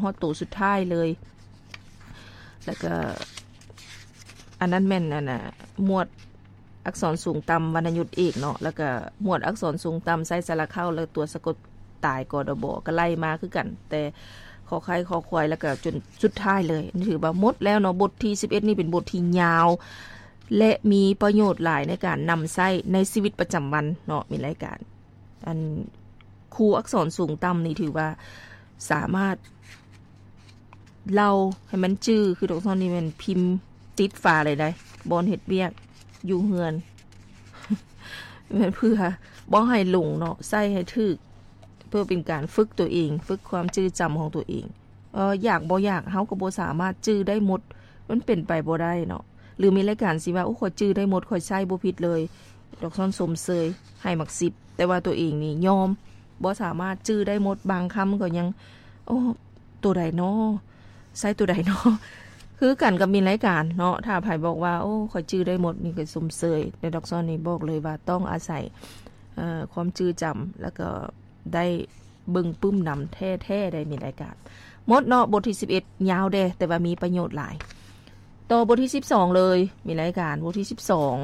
ฮอดตัวสุดท้ายเลยแล้วก็อันนั้นแม่นอันน่ะหมวดอักษรสูงต่ำวรรณยุกต์เอกเนาะแล้วก็หมวดอักษรสูงต่ำใส่สระเข้าแล้วตัวสะกดตายกอดบก็ไล่มาคือกันแต่ขอไข่ขอควายแล้วก็จนสุดท้ายเลยนี่ถือว่าหมดแล้วเนาะบทที่11นี่เป็นบทที่ยาวและมีประโยชน์หลายในการนำใช้ในชีวิตประจำวันเนาะมีรายการอันครูอักษรสูงต่ำนี่ถือว่าสามารถเล่าให้มันจื้อคือดอกซอนนี่มันพิมพ์ติดฝาเลยได้บอนเฮ็ดเวียกอยู่เฮือนมันเพื่อบ่ให้หลงเนาะใส่ให้ถูกเพื่อเป็นการฝึกตัวเองฝึกความจื้อจำของตัวเองอยากบ่อยากเฮาก็บ่สามารถจื้อได้หมดมันเป็นไปบ่ได้เนาะหรือมีรายการสิว่าโอ้ข่อยจื้อได้หมดข่อยใช้บ่ผิดเลยดอกซอนสมเสยให้มัก10แต่ว่าตัวเองนี่ยอมบ่สามารถจื้อได้หมดบางคำก็ยังโอ้ตัวใดเนาะใช้ตัวใดเนาะคือกันกับมีรายการเนาะถ้าไผบอกว่าโอ้ข่อยจื้อได้หมดนี่ก็สมเสยแต่ดอกซอนนี่บอกเลยว่าต้องอาศัยความจื้อจำแล้วก็ได้เบิ่งปึ้มนำแท้ๆได้มีรายการหมดเนาะบทที่11ยาวเด้แต่ว่ามีประโยชน์หลายต่อบทที่12เลยมีรายการบทที่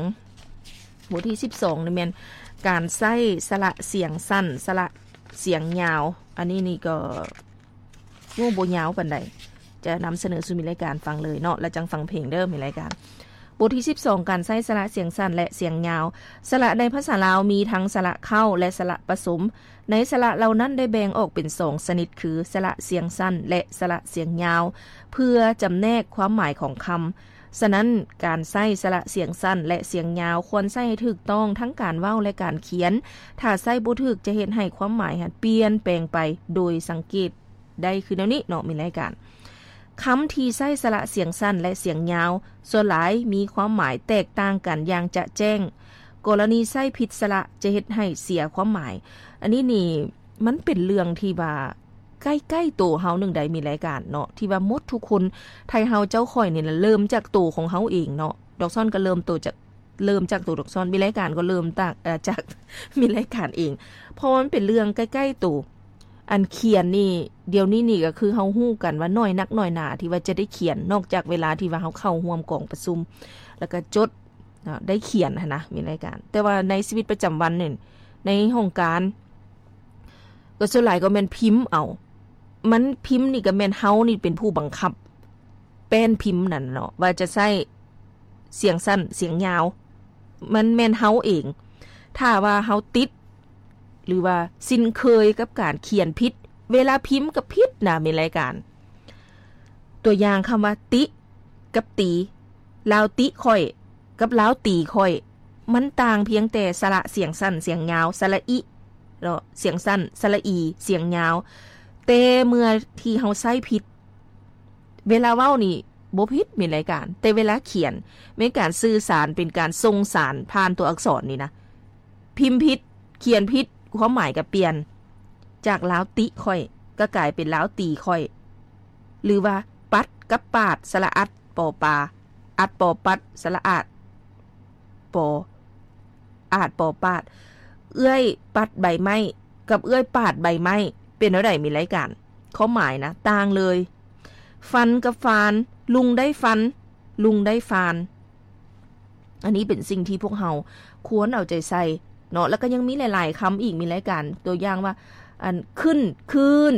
12นี่แม่นการใช้สระเสียงสั้นสระเสียงยาวอันนี้นี่ก็งูบ่ยาวปานใดจะนำเสนอสู่มีรายการฟังเลยเนาะแล้วจังฟังเพลงเด้อมีรายการบทที่12การใช้สระเสียงสั้นและเสียงยาวสระในภาษาลาวมีทั้งสระเข้าและสระผสมในสระเหล่านั้นได้แบ่งออกเป็น2ชนิดคือสระเสียงสั้นและสระเสียงยาวเพื่อจำแนกความหมายของคำฉะนั้นการใช้สระเสียงสั้นและเสียงยาวควรใช้ให้ถูกต้องทั้งการเว้าและการเขียนถ้าใช้บ่ถูกจะเฮ็ดให้ความหมายเปลี่ยนแปลงไปโดยสังเกตได้คือแนวนี้เนาะมีรายการคำที่ใช้สระเสียงสั้นและเสียงยาวส่วนหลายมีความหมายแตกต่างกันอย่างจะแจ้งกรณีใช้ผิดสระจะเฮ็ดให้เสียความหมายอันนี้นี่มันเป็นเรื่องที่ว่าใกล้ๆตัวเฮานึงได้มีรายการเนาะที่ว่าหมดทุกคนไทยเฮาเจ้าข่อยนี่เริ่มจากตัวของเฮาเองเนาะดอกซ่อนก็เริ่มจากตัวดอกซ่อนมีรายการก็เริ่มจากมีรายการเองเพราะมันเป็นเรื่องใกล้ๆตัวอันเขียนนี่เดี๋ยวนี้นี่ก็คือเฮาฮู้กันว่าน้อยนักน้อยหนาที่ว่าจะได้เขียนนอกจากเวลาที่ว่าเฮาเข้าร่วมกองประชุมแล้วก็จดได้เขียนนะมีรายการแต่ว่าในชีวิตประจำวันนี่ในห้องการก็ส่วนหลายก็แม่นพิมพ์เอามันพิมพ์นี่ก็แม่นเฮานี่เป็นผู้บังคับแป้นพิมพ์นั่นเนาะว่าจะใช้เสียงสั้นเสียงยาวมันแม่นเฮาเองถ้าว่าเฮาติดหรือว่าสิ้นเคยกับการเขียนผิดเวลาพิมพ์กับผิดนะมีรายการตัวอย่างคำว่าติกับตีลาวติค่อยกับลาวตีค่อยมันต่างเพียงแต่สระเสียงสั้นเสียงยาวสระอิเนาะเสียงสั้นสระอีเสียงยาวแต่เมื่อที่เฮาใช้ผิดเวลาเว้านี่บ่ผิดมีรายการแต่เวลาเขียนเป็นการสื่อสารเป็นการส่งสารผ่านตัวอักษรนี่นะพิมพ์ผิดเขียนผิดความหมายก็เปลี่ยนจากลาวติค่อยก็กลายเป็นลาวตีค่อยหรือว่าปัดกับปาดสระอัดปอปาอัดปอปัดสระอาดปออาดปอปาดเอื้อยปัดใบไม้กับเอื้อยปาดใบไม้เป็นเท่าใดมีรายการข้อหมายนะต่างเลยฟันกับฟานลุงได้ฟันลุงได้ฟานอันนี้เป็นสิ่งที่พวกเฮาควรเอาใจใส่เนาะแล้วก็ยังมีหลายๆคำอีกมีรายการตัวอย่างว่าอันขึ้นคืน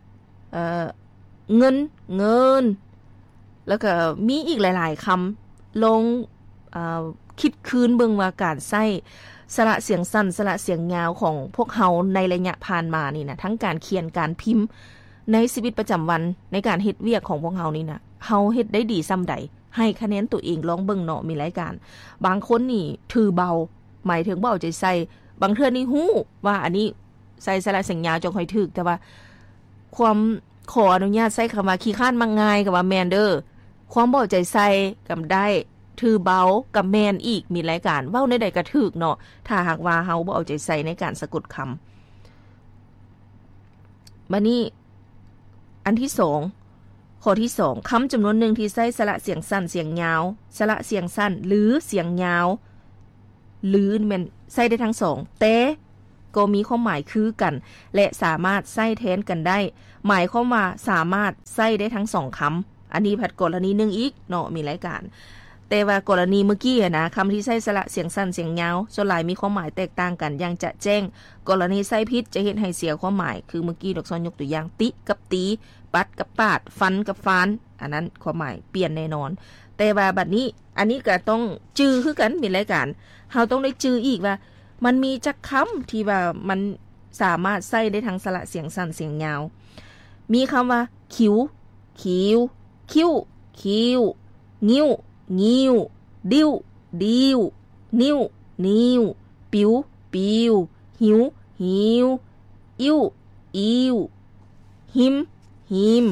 เงินเงินแล้วก็มีอีกหลายๆคำลงคิดคืนเบิ่งว่าการใช้สระเสียงสั้นสระเสียงยาวของพวกเฮาในระยะผ่านมานี่นะทั้งการเขียนการพิมพ์ในชีวิตประจำวันในการเฮ็ดเวียกของพวกเฮานี่นะเฮาเฮ็ดได้ดีส่ำใดให้คะแนนตัวเองลองเบิ่งเนาะมีรายการบางคนนี่ถือเบาหมายถึงเบาใจใส่บางเทื่อนี่ฮู้ว่าอันนี้ใส่สระเสียงยาวจังค่อยถึกแต่ว่าความขออนุญาตใช้คำว่าขี้ข้านมักง่ายกับว่าแม่นเด้อความเบาใจใส่กับได้ถือเบากับแมนอีกมีรายการเว้าในใดก็ถูกเนาะถ้าหากว่าเฮาบ่เอาใจใส่ในการสะกดคำบัดนี้อันที่2ข้อที่2คำจำนวนหนึ่งที่ใช้สระเสียงสั้นเสียงยาวสระเสียงสั้นหรือเสียงยาวหรือแม่นใช้ได้ทั้ง2แต่ก็มีความหมายคือกันและสามารถใช้แทนกันได้หมายความว่าสามารถใช้ได้ทั้ง2คำอันนี้ผัดกรณีนึงอีกเนาะมีรายการแต่ว่ากรณีเมื่อกี้นะคำที่ใช้สระเสียงสั้นเสียงยาวส่วนหลายมีความหมายแตกต่างกันอย่างจะแจ้งกรณีใช้ผิดจะเฮ็ดให้เสียความหมายคือเมื่อกี้ดอกซอนยกตัวอย่างติกับตีปัดกับปาดฟันกับฟานอันนั้นความหมายเปลี่ยนแน่นอนแต่ว่าบัดนี้อันนี้ก็ต้องจื้อคือกันมีรายการเฮาต้องได้จื้ออีกว่ามันมีจักคำที่ว่ามันสามารถใช้ได้ทั้งสระเสียงสั้นเสียงยาวมีคำว่าคิ้วคิ้วคิ้วคิ้วงิ้วงิ้วดิ้วดิ้วนิ้วนิ้วปิ้วปิ้วหิวหิวอิ่วอิ่วหิมหิม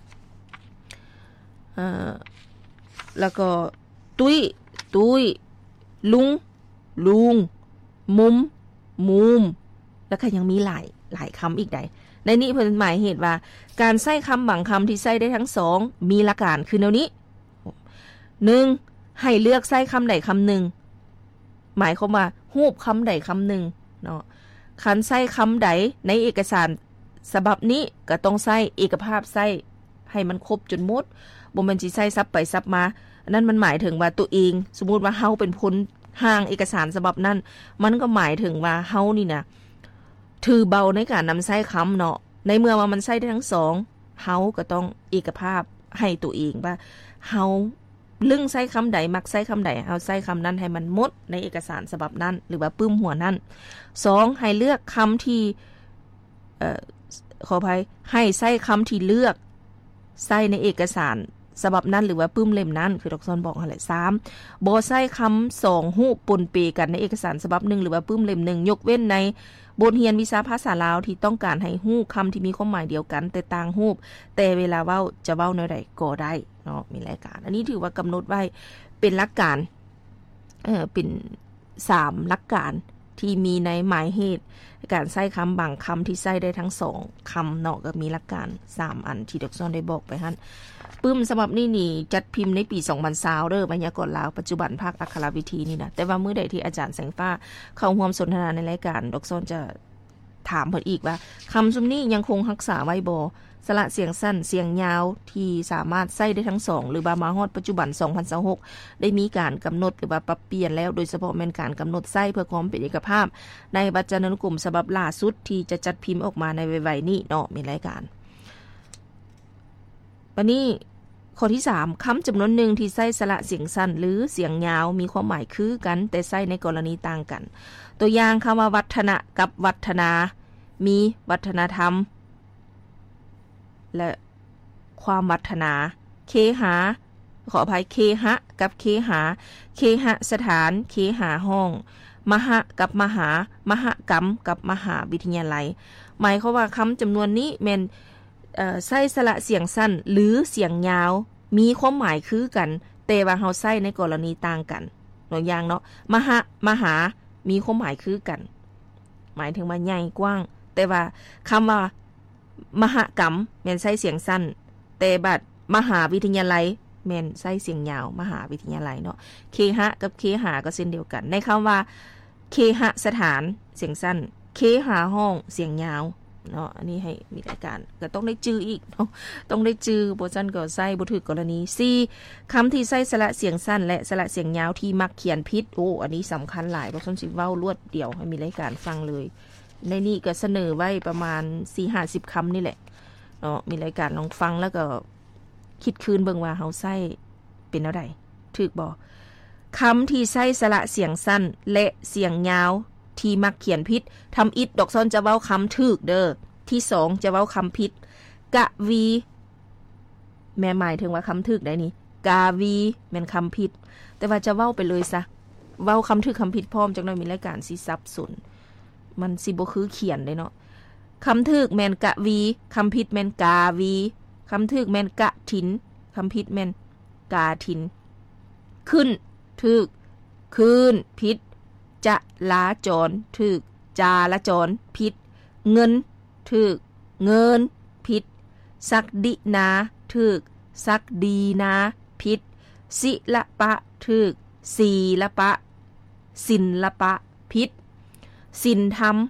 แล้วก็ตุ้ยตุ้ยลุงลุงมุมมุมแล้วก็ยังมีหลายคำอีกใดในนี้เพิ่นหมายเหตุว่าการใช้คำบางคำที่ใช้ได้ทั้งสองมีหลักการคือแนวนี้1ให้เลือกใช้คำใดคำหนึ่งหมายความว่ารูปคำใดคำหนึ่งเนาะคันใช้คำใดในเอกสารฉบับนี้ก็ต้องใช้เอกภาพใช้ให้มันครบจนหมดบ่แม่นสิใช้ซับไปซับมาอันนั้นมันหมายถึงว่าตัวเองสมมุติว่าเฮาเป็นคนห่างเอกสารฉบับนั้นมันก็หมายถึงว่าเฮานี่นะถือเบาในการนำใช้คำเนาะในเมื่อว่ามันใช้ได้ทั้งสองเฮาก็ต้องเอกภาพให้ตัวเองว่าเฮาลึงใช้คำใดมักใช้คำใดเอาใช้คำนั้นให้มันหมดในเอกสารฉบับนั้นหรือว่าปึ้มหัวนั้น2ให้เลือกคำที่ขออภัยให้ใช้คำที่เลือกใช้ในเอกสารฉบับนั้นหรือว่าปึ้มเล่มนั้นคือดอกซอนบอกหั่นแหละ3บ่ใช้คำ2รูปปนเปกันในเอกสารฉบับ1หรือว่าปึ้มเล่ม1ยกเว้นในบทเรียนวิชาภาษาลาวที่ต้องการให้ฮู้คำที่มีความหมายเดียวกันแต่ต่างรูปแต่เวลาเว้าจะเว้าแนวใดก็ได้เนาะมีรายการอันนี้ถือว่ากำหนดไว้เป็นหลักการเป็น3หลักการที่มีในหมายเหตุการใช้คำบางคำที่ใช้ได้ทั้ง2คำเนาะก็มีหลักการ3อันที่ดอกซอนได้บอกไปหั่นปึ้มฉบับนี้นี่จัดพิมพ์ในปี2020เด้อไวยากรณ์ลาวปัจจุบันภาคอักขระวิธีนี่นะแต่ว่ามื้อใดที่อาจารย์แสงฟ้าเข้าร่วมสนทนาในรายการดอกซอนจะถามเพิ่นอีกว่าคำซุมนี้ยังคงรักษาไว้บ่สระเสียงสั้นเสียงยาวที่สามารถใช้ได้ทั้ง2หรือว่ามาฮอดปัจจุบัน2026ได้มีการกำหนดหรือว่าปรับเปลี่ยนแล้วโดยเฉพาะแม่นการกำหนดใช้เพื่อความเป็นเอกภาพในวจนานุกรมฉบับล่าสุดที่จะจัดพิมพ์ออกมาในไวๆนี้เนาะมีรายการวันนี้ข้อที่3คำจำนวนหนึ่งที่ใช้สระเสียงสั้นหรือเสียงยาวมีความหมายคือกันแต่ใช้ในกรณีต่างกันตัวอย่างคำว่าวัฒนะกับวัฒนามีวัฒนธรรมและความวัฒนาเคหาขออภัยเคหะกับเคหาเคหสถานเคหาห้องมหะกับมหามหกรรมกับมหาวิทยาลัยหมายความว่าคำจำนวนนี้แม่นใช้สระเสียงสั้นหรือเสียงยาวมีความหมายคือกันแต่ว่าเฮาใช้ในกรณีต่างกันตัวอย่างเนาะมหามหามีความหมายคือกันหมายถึงว่าใหญ่กว้างแต่ว่าคำว่ามหกรรมแม่นใช้เสียงสั้นแต่บัดมหาวิทยาลัยแม่นใช้เสียงยาวมหาวิทยาลัยเนาะเคหะกับเคหาก็เช่นเดียวกันในคำว่าเคหสถานเสียงสั้นเคหาห้องเสียงยาวเนาะอันนี้ให้มีรายการก็ต้องได้จื้ออีกเนาะต้องได้จื้อบ่ซั่นก็ใช้บ่ถูกกรณี4คำที่ใช้สระเสียงสั้นและสระเสียงยาวที่มักเขียนผิดโอ้อันนี้สำคัญหลายบ่ซั่นสิเว้ารวดเดียวให้มีรายการฟังเลยในนี้ก็เสนอไว้ประมาณ 4-50 คำนี่แหละเนาะมีรายการลองฟังแล้วก็คิดคืนเบิ่งว่าเฮาใช้เป็นแนวใดถูกบ่คำที่ใช้สระเสียงสั้นและเสียงยาวที่มักเขียนผิดทำอิดดอกซ้อนจะเว้าคำถูกเด้อที่2จะเว้าคำผิดกะวีแม่หมายถึงว่าคำถูกได้นี่กาวีแม่นคำผิดแต่ว่าจะเว้าไปเลยซะเว้าคำถูกคำผิดพร้อมจังหน่อยมีรายการสิสับสนมันสิบ่คือเขียนได้เนาะคำถูกแม่นกะวีคำผิดแม่นกาวีคำถูกแม่นกะถินคำผิดแม่นกาถินขึ้นถูกคืนผิดจะลาจรถูกจาละจรผิดเงินถูกเงินผิดศักดินาถูกศักดีนาผิดศิลปะถูกศีลปะศิลปะผิดศีลธรรม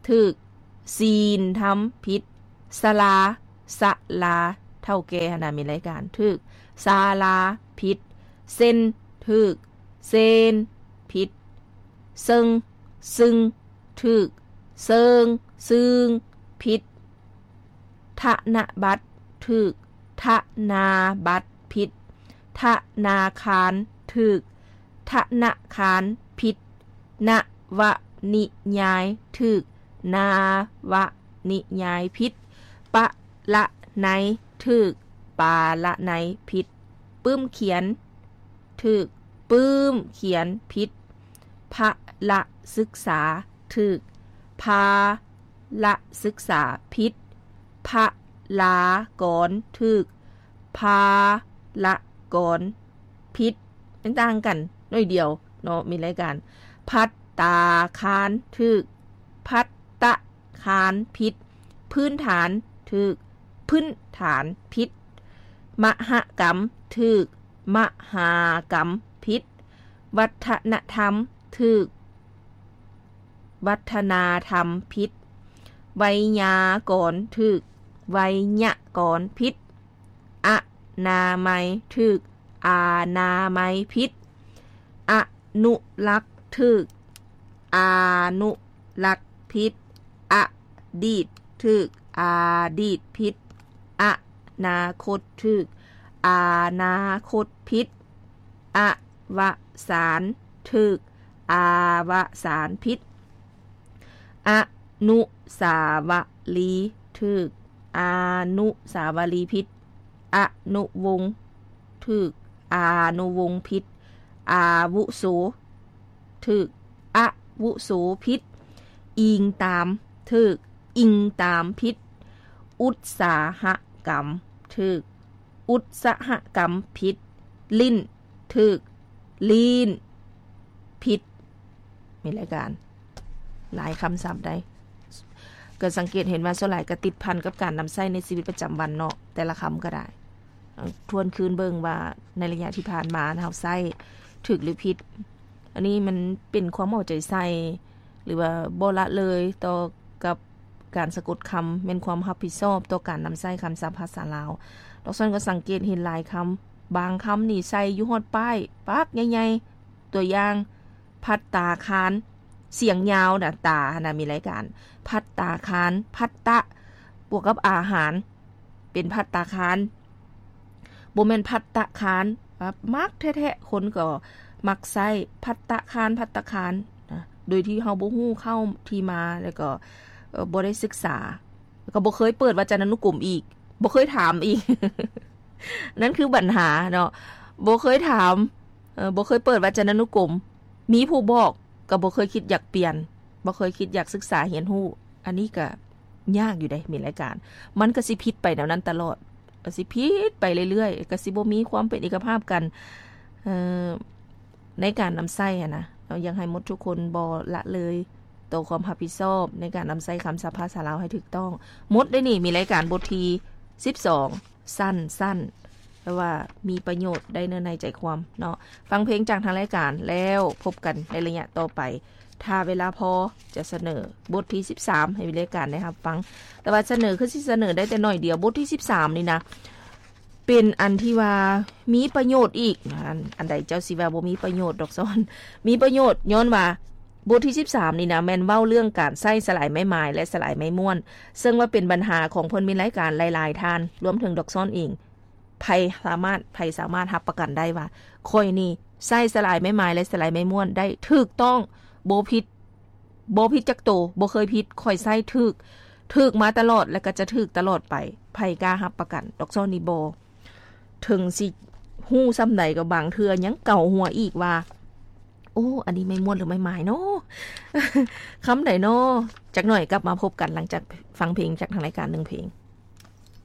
ถึกซีนทำผิดสลาสะลาเท่าแก่น่ะมีรายการถึกศาลาผิดเส้นถึกเซนผิดซึ่งถึกเซิงซึ่งผิดธนบัตรถึกธนาบัตรผิดธนาคารถึกธนาคารผิดนวนิยายถึกนาวนิยายผิดปะละไนถึกปาละไนผิดปื้มเขียนถึกปื้มเขียนผิดพะละศึกษาถึกพาละศึกษาผิดพะลากรถึกพาละกรผิดต่างกันน้อยเดียวเนาะมีรายการพัตตาคารถึกพัตตะคารผิดพื้นฐานถึกพื้นฐานผิดมหกรรมถึกมหากรรมผิดวัฒนธรรมถึกวัฒนาธรรมผิดไวยากรณ์ถึกไวยากรณ์ผิดอนามัยถึกอานามัยผิดอนุรักษ์ถึกอานุรักษ์ผิดอดีตถึกอาดีตผิดอนาคตถึกอานาคตผิดอวสานถึกอาวสานผิดอนุสาวรีย์ถึกอานุสาวรีย์ผิดอนุวงศ์ถึกอานุวงศ์ผิดอาวุโสถึกอาวุโสผิดอิงตามถึกอิงตามผิดอุตสาหกรรมถึกอุตสาหกรรมผิดลิ้นถึกลีนผิดมีรายการหลายคำศัพท์ได้ก็สังเกตเห็นว่าส่วนหลายก็ติดพันกับการนำใช้ในชีวิตประจำวันเนาะแต่ละคำก็ได้ทวนคืนเบิ่งว่าในระยะที่ผ่านมาเฮาใช้ถูกหรือผิดอันนี้มันเป็นความเอาใจใส่หรือว่าบ่ละเลยต่อกับการสะกดคำเป็นความรับผิดชอบต่อการนำใช้คำศัพท์ภาษาลาวดอกซ้อนก็สังเกตเห็นหลายคำบางคำนี่ใส่อยู่ฮอดป้ายปักใหญ่ๆตัวอย่างภัตตาคารเสียงยาวน่ะตานะมีรายการภัตตาคารภัตตะบวกกับอาหารเป็นภัตตาคารบ่แม่นภัตตะคารมักแท้ๆคนก็มักใช้ภัตตะคารภัตตะคารนะโดยที่เฮาบ่ฮู้เข้าที่มาแล้วก็บ่ได้ศึกษาก็บ่เคยเปิดวจนานุกรมอีกบ่เคยถามอีก นั่นคือปัญหาเนาะบ่เคยถามบ่เคยเปิดวจนานุกรมมีผู้บอกก็บ่เคยคิดอยากเปลี่ยนบ่เคยคิดอยากศึกษาเรียนรู้อันนี้ก็ยากอยู่ได้มีรายการมันก็สิผิดไปแนวนั้นตลอดก็สิผิดไปเรื่อยๆก็สิบ่มีความเป็นเอกภาพกันในการนำใช้นะเรายังให้หมดทุกคนบ่ละเลยต่อความรับผิดชอบในการนำใช้คำศัพท์ภาษาลาวให้ถูกต้องหมดได้นี่มีรายการบทที่12สั้นๆแปลว่ามีประโยชน์ได้เนื้อในใจความเนาะฟังเพลงจากทางรายการแล้วพบกันในระยะต่อไปถ้าเวลาพอจะเสนอบทที่13ให้รายการได้รับฟังแต่ว่าเสนอคือสิเสนอได้แต่น้อยเดียวบทที่13นี่นะเป็นอันที่ว่ามีประโยชน์อีกอันใดเจ้าสิว่าบ่มีประโยชน์ดอกซ้อนมีประโยชน์ย้อนว่าบทที่13นี่นะแม่นเว้าเรื่องการใช้สลายไม้ไม้และสลายไม้ม้วนซึ่งว่าเป็นปัญหาของเพิ่นมีรายการหลายๆท่านรวมถึงดอกซ้อนเองไผสามารถรับประกันได้ว่าค่อยนี่ใช้สลายไม้ไม้และสลายไม้ม้วนได้ถูกต้องบ่ผิดจักโตบ่เคยผิดค่อยใช้ถูกมาตลอดและก็จะถูกตลอดไปไผกล้ารับประกันดอกซ้อนนี่บ่ถึงสิฮู้ซ้ำใดก็บางเทื่อยังเก่าหัวอีกว่าโอ้อันนี้ไม่ม่วนหรือไม่หมายเนาะ คำไหนเนาะจักหน่อยกลับมาพบกันหลังจากฟังเพลงจากทางรายการ1เพลง